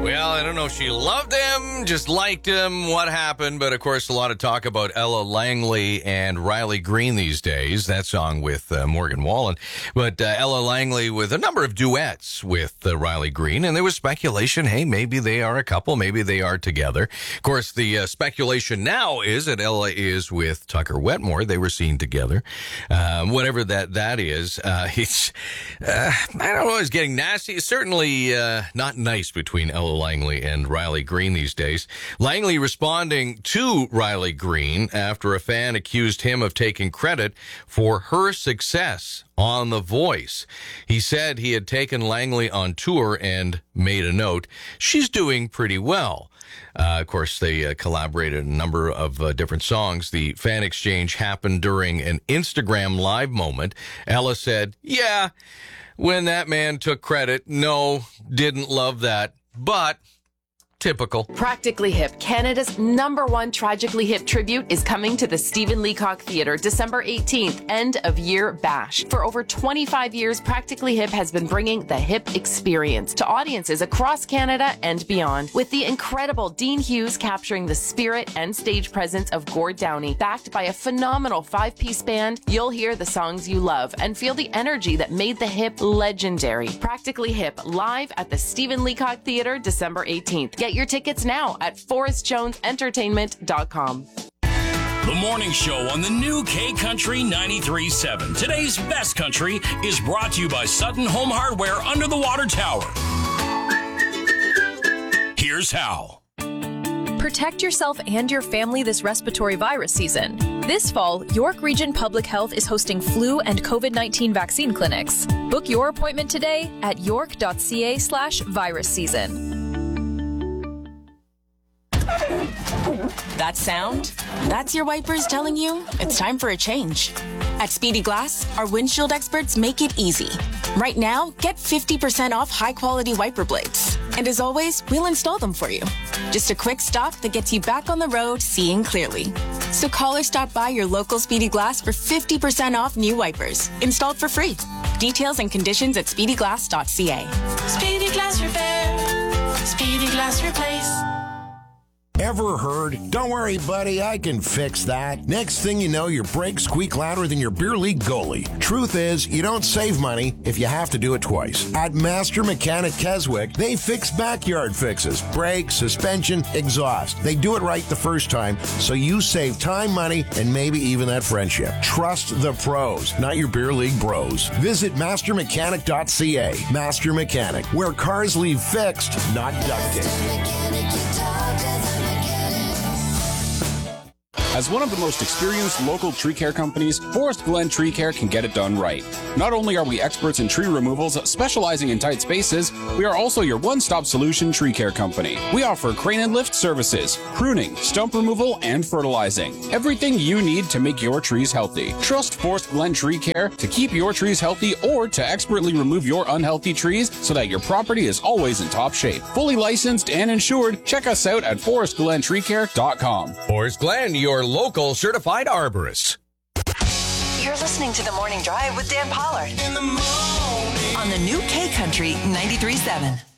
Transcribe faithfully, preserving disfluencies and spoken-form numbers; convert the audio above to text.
Well, I don't know if she loved him, just liked him, what happened, but of course a lot of talk about Ella Langley and Riley Green these days, that song with uh, Morgan Wallen, but uh, Ella Langley with a number of duets with uh, Riley Green, and there was speculation, hey, maybe they are a couple, maybe they are together. Of course, the uh, speculation now is that Ella is with Tucker Wetmore. They were seen together. Um, whatever that, that is, uh, it's, uh, I don't know, it's getting nasty. It's certainly uh, not nice between Ella Langley and Riley Green these days. Langley responding to Riley Green after a fan accused him of taking credit for her success on The Voice. He said he had taken Langley on tour and made a note, she's doing pretty well. Uh, of course, they uh, collaborated a number of uh, different songs. The fan exchange happened during an Instagram live moment. Ella said, yeah, when that man took credit, no, didn't love that. But typical. Practically Hip, Canada's number one Tragically Hip tribute, is coming to the Stephen Leacock Theatre December eighteenth, end of year bash. For over twenty-five years, Practically Hip has been bringing the hip experience to audiences across Canada and beyond. With the incredible Dean Hughes capturing the spirit and stage presence of Gord Downey, backed by a phenomenal five-piece band, you'll hear the songs you love and feel the energy that made the hip legendary. Practically Hip, live at the Stephen Leacock Theatre December eighteenth. Get your tickets now at forrest jones entertainment dot com. The morning show on the new K Country ninety-three point seven. Today's best country is brought to you by Sutton Home Hardware under the water tower. Here's how. Protect yourself and your family this respiratory virus season. This fall, York Region Public Health is hosting flu and COVID nineteen vaccine clinics. Book your appointment today at york.ca slash virus season. That sound? That's your wipers telling you it's time for a change. At Speedy Glass, our windshield experts make it easy. Right now, get fifty percent off high-quality wiper blades. And as always, we'll install them for you. Just a quick stop that gets you back on the road seeing clearly. So call or stop by your local Speedy Glass for fifty percent off new wipers, installed for free. Details and conditions at speedy glass dot c a. Speedy Glass Repair. Speedy Glass Replace. Ever heard? Don't worry, buddy, I can fix that. Next thing you know, your brakes squeak louder than your beer league goalie. Truth is, you don't save money if you have to do it twice. At Master Mechanic Keswick, they fix backyard fixes, brakes, suspension, exhaust. They do it right the first time, so you save time, money, and maybe even that friendship. Trust the pros, not your beer league bros. Visit master mechanic dot c a. Master Mechanic, where cars leave fixed, not duct tape. As one of the most experienced local tree care companies, Forest Glen Tree Care can get it done right. Not only are we experts in tree removals specializing in tight spaces, we are also your one-stop solution tree care company. We offer crane and lift services, pruning, stump removal, and fertilizing. Everything you need to make your trees healthy. Trust Forest Glen Tree Care to keep your trees healthy or to expertly remove your unhealthy trees so that your property is always in top shape. Fully licensed and insured, check us out at forest glen tree care dot com. Forrest Glen, your local certified arborist. You're listening to The Morning Drive with Dan Pollard In the morning. on the new K Country ninety-three point seven.